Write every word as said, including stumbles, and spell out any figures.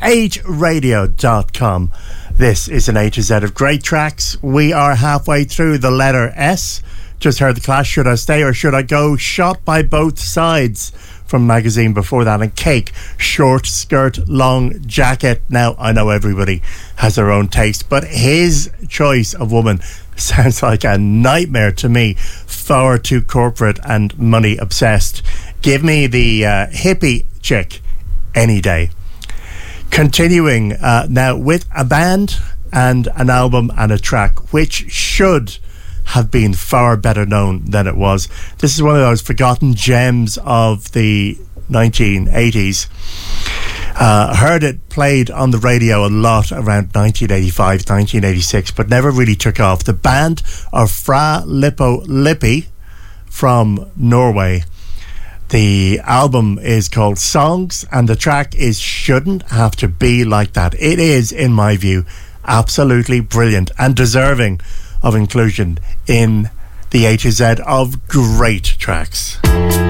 age radio dot com. This is an A to Z of great tracks. We are halfway through the letter S. Just heard The Clash, Should I Stay or Should I Go? Shot by Both Sides from Magazine before that, and Cake, Short Skirt, Long Jacket. Now, I know everybody has their own taste, but his choice of woman sounds like a nightmare to me. Far too corporate and money obsessed. Give me the uh, hippie chick any day. Continuing uh, now with a band and an album and a track which should have been far better known than it was. This is one of those forgotten gems of the nineteen eighties. Uh, heard it played on the radio a lot around nineteen eighty-five, nineteen eighty-six, but never really took off. The band are Fra Lippo Lippi from Norway. The album is called Songs, and the track is Shouldn't Have to Be Like That. It is, in my view, absolutely brilliant and deserving of inclusion in the A to Z of great tracks.